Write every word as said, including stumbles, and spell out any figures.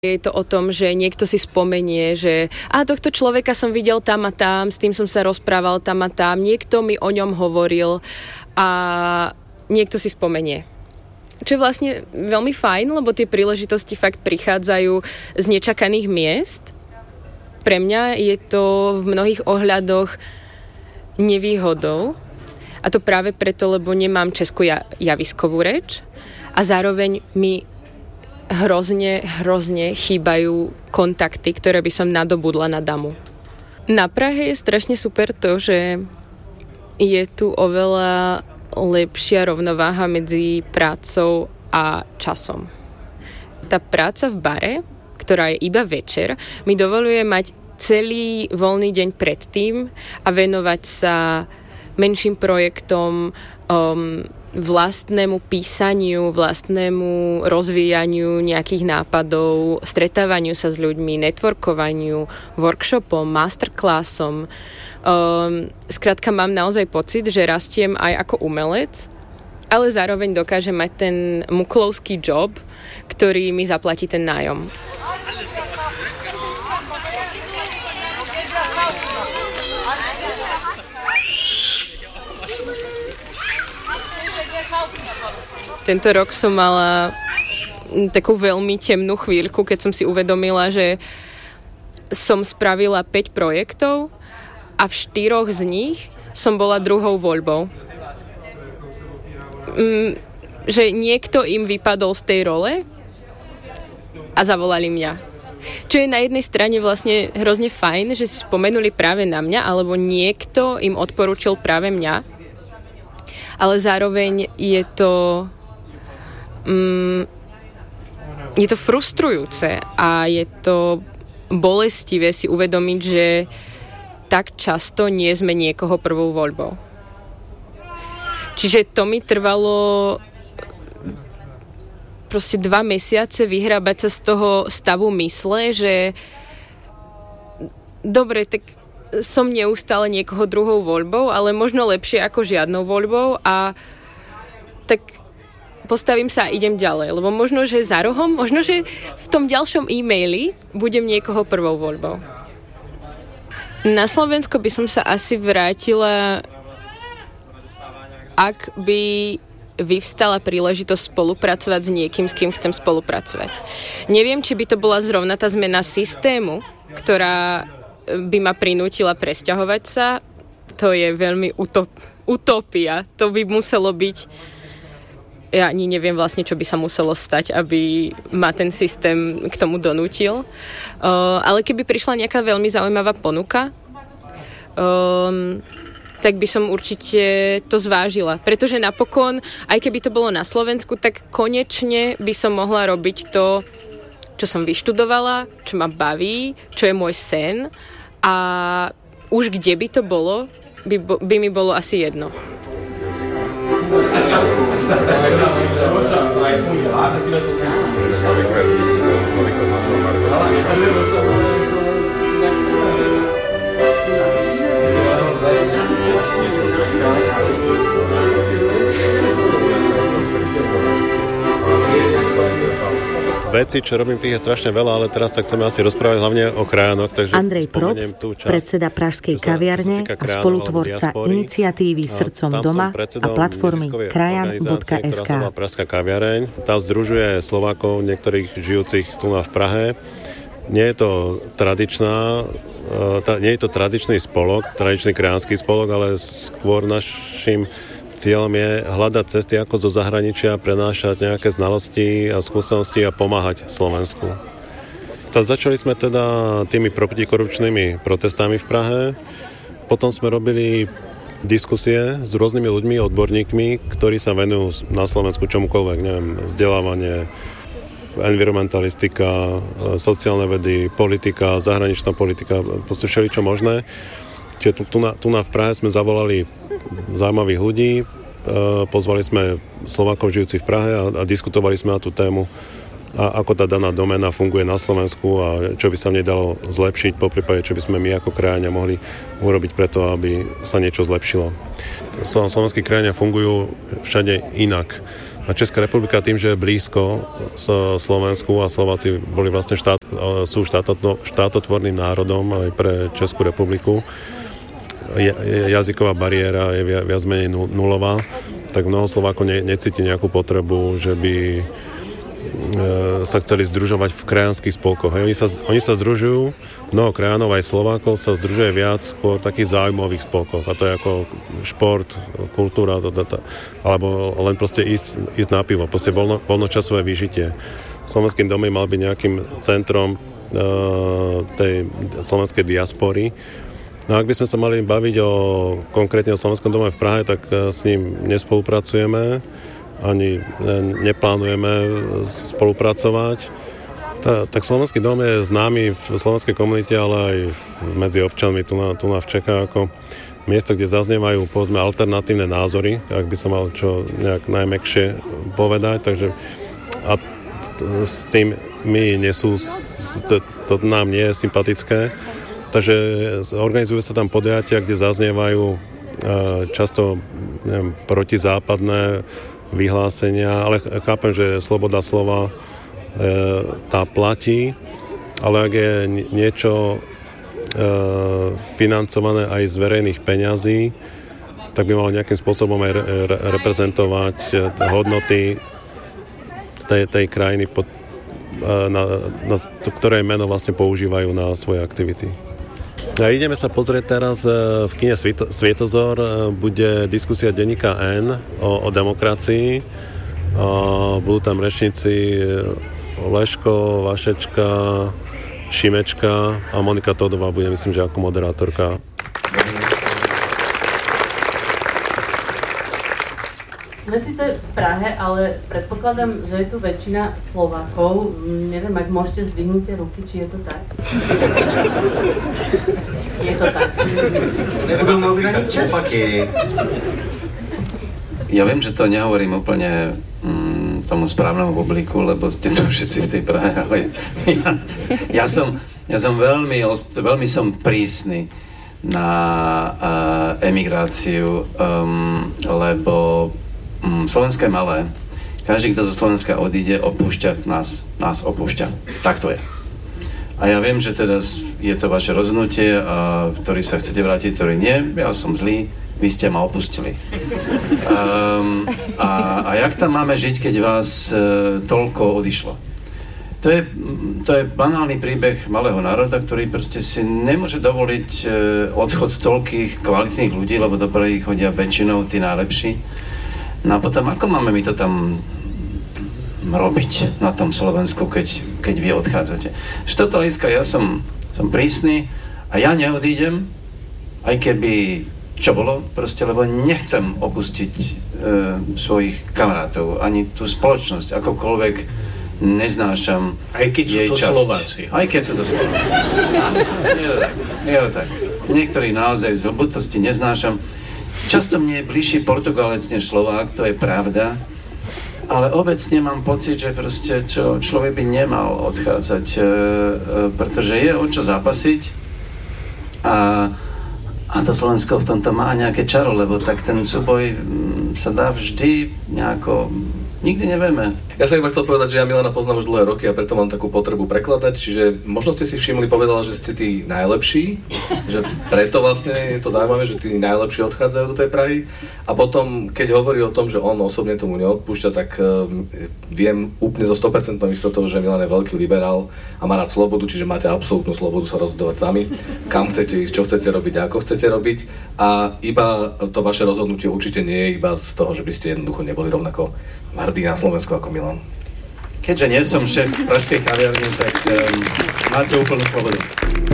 Je to o tom, že niekto si spomenie, že a tohto človeka som videl tam a tam, s tým som sa rozprával tam a tam, niekto mi o ňom hovoril a niekto si spomenie. Čo je vlastne veľmi fajn, lebo tie príležitosti fakt prichádzajú z nečakaných miest. Pre mňa je to v mnohých ohľadoch nevýhodou. A to práve preto, lebo nemám českú javiskovú reč a zároveň mi hrozne, hrozne chýbajú kontakty, ktoré by som nadobudla na damu. Na Prahe je strašne super to, že je tu oveľa lepšia rovnováha medzi prácou a časom. Tá práca v bare, ktorá je iba večer, mi dovoluje mať celý voľný deň predtým a venovať sa menším projektom, um, vlastnému písaniu, vlastnému rozvíjaniu nejakých nápadov, stretávaniu sa s ľuďmi, networkovaniu, workshopom, masterclassom. Um, skrátka mám naozaj pocit, že rastiem aj ako umelec, ale zároveň dokážem mať ten muklovský job, ktorý mi zaplatí ten nájom. Tento rok som mala takú veľmi temnú chvíľku, keď som si uvedomila, že som spravila päť projektov a v štyroch z nich som bola druhou voľbou. Mm, že niekto im vypadol z tej role a zavolali mňa. Čo je na jednej strane vlastne hrozne fajn, že si spomenuli práve na mňa, alebo niekto im odporúčil práve mňa. Ale zároveň je to mm, je to frustrujúce a je to bolestivé si uvedomiť, že tak často nie sme niekoho prvou voľbou. Čiže to mi trvalo proste dva mesiace vyhrábať sa z toho stavu mysle, že dobre, tak som neustále niekoho druhou voľbou, ale možno lepšie ako žiadnou voľbou a tak postavím sa a idem ďalej, lebo možno, že za rohom, možno, že v tom ďalšom e-maili budem niekoho prvou voľbou. Na Slovensko by som sa asi vrátila, ak by vyvstala príležitosť spolupracovať s niekým, s kým chcem spolupracovať. Neviem, či by to bola zrovna tá zmena systému, ktorá by ma prinútila presťahovať sa. To je veľmi utop, utopia. To by muselo byť, ja ani neviem vlastne, čo by sa muselo stať, aby ma ten systém k tomu donútil. Uh, ale keby prišla nejaká veľmi zaujímavá ponuka, um, tak by som určite to zvážila. Pretože napokon, aj keby to bolo na Slovensku, tak konečne by som mohla robiť to, čo som vyštudovala, čo ma baví, čo je môj sen a už kde by to bolo, by, by mi bolo asi jedno. Veci, čo robím, tých je strašne veľa, ale teraz sa chceme asi rozprávať hlavne o krajánoch. Takže Andrej Probst, predseda Pražskej kaviarne a spolutvorca iniciatívy Srdcom doma a platformy krajan bodka es ká. Pražská kaviareň, tá združuje Slovákov, niektorých žijúcich tu na v Prahe. Nie je to tradičná, tá, nie je to tradičný spolok, tradičný krajanský spolok, ale skôr našim cieľom je hľadať cesty, ako zo zahraničia prenášať nejaké znalosti a skúsenosti a pomáhať Slovensku. Tak začali sme teda tými protikorupčnými protestami v Prahe. Potom sme robili diskusie s rôznymi ľuďmi, odborníkmi, ktorí sa venujú na Slovensku čomukoľvek, neviem, vzdelávanie, environmentalistika, sociálne vedy, politika, zahraničná politika, proste všeličo možné. Čiže tu, tu, na, tu na v Prahe sme zavolali zaujímavých ľudí, pozvali sme Slovákov žijúcich v Prahe a, a diskutovali sme na tú tému, a ako tá daná doména funguje na Slovensku a čo by sa v nej dalo zlepšiť, poprípade čo by sme my ako krajania mohli urobiť preto, aby sa niečo zlepšilo. Slovenskí krajania fungujú všade inak. A Česká republika tým, že je blízko Slovensku a Slováci boli vlastne štát, sú štátotvorným národom aj pre Českú republiku, jazyková bariéra je viac menej nulová, tak mnoho Slovákov ne, necíti nejakú potrebu, že by e, sa chceli združovať v krajanských spolkoch. Hej, oni, sa, oni sa združujú, mnoho krajanov aj Slovákov sa združuje viac po takých záujmových spolkoch. A to je ako šport, kultúra, to, to, to, alebo len proste ísť, ísť na pivo, proste voľno, voľnočasové vyžitie. Slovenský dom mal byť nejakým centrom e, tej slovenskej diaspory. No ak by sme sa mali baviť o konkrétne o Slovenskom dome v Prahe, tak s ním nespolupracujeme, ani neplánujeme spolupracovať. Ta, tak Slovenský dom je známy v slovenskej komunite, ale aj medzi občanmi tu na, tu na v Čechách ako miesto, kde zaznievajú povedzme alternatívne názory, ak by som mal čo nejak najmäkšie povedať. Takže a t- t- s tým my nesú, to, to nám nie je sympatické. Takže organizujú sa tam podujatia, kde zaznievajú často neviem, protizápadné vyhlásenia, ale chápem, že sloboda slova tá platí, ale ak je niečo financované aj z verejných peňazí, tak by malo nejakým spôsobom aj re- re- reprezentovať hodnoty tej, tej krajiny, pod, na, na to, ktoré meno vlastne používajú na svoje aktivity. A ideme sa pozrieť teraz v kine Svietozor, bude diskusia denníka N o, o demokracii. A budú tam rečníci Leško, Vašečka, Šimečka a Monika Todová bude, myslím, že ako moderátorka. Sme síce v Prahe, ale predpokladám, že je tu väčšina Slovákov. Neviem, ak môžete zdvihnúť ruky, či je to tak. Je to tak. Ja viem, že to nehovorím úplne mm, tomu správnemu publiku, lebo ste to všetci v tej Prahe, ale ja, ja, som, ja som veľmi, veľmi som prísny na uh, emigráciu, um, lebo um, Slovensko je malé. Každý, kto zo Slovenska odíde, opúšťa nás, nás opúšťa. Tak to je. A ja viem, že teraz je to vaše rozhodnutie, a ktorý sa chcete vrátiť, ktorý nie. Ja som zlý, vy ste ma opustili. Um, a, a jak tam máme žiť, keď vás uh, toľko odišlo? To je, to je banálny príbeh malého národa, ktorý proste si nemôže dovoliť uh, odchod toľkých kvalitných ľudí, lebo do Prahy chodia väčšinou tí najlepší. No a potom, ako máme my to tam robiť na tom Slovensku, keď, keď vy odchádzate? Z tohto hľadiska ja som, som prísny a ja neodídem, aj keby čo bolo, proste, lebo nechcem opustiť e, svojich kamarátov, ani tú spoločnosť, akokoľvek neznášam aj keď jej sú to časť. Slováci. Aj keď sú to Slováci. Je to tak, je to tak. Niektorí naozaj z hlbotosti neznášam. Často mne je bližší Portugalec než Slovák, to je pravda, ale obecne mám pocit, že proste čo, človek by nemal odchádzať, e, e, pretože je o čo zápasiť a A to Slovensko v tomto má nejaké čaro, lebo tak ten súboj sa dá vždy nejako... Nikdy nevieme. Ja som iba chcel povedať, že ja Milana poznám už dlhé roky a preto mám takú potrebu prekladať, čiže možno ste si všimli, povedala, že ste tí najlepší, že preto vlastne je to zaujímavé, že tí najlepší odchádzajú do tej Prahy a potom, keď hovorí o tom, že on osobne tomu neodpúšťa, tak uh, viem úplne so sto percent istotou, že Milan je veľký liberál a má rád slobodu, čiže máte absolútnu slobodu sa rozhodovať sami, kam chcete ísť, čo chcete robiť a ako chcete robiť a iba to vaše rozhodnutie určite nie je iba z toho, že by ste jednoducho neboli rovnako hrdý na Slovensku ako Milan. Keďže nie som šéf pražskej kaviarne, tak um, máte úplnú slobodu.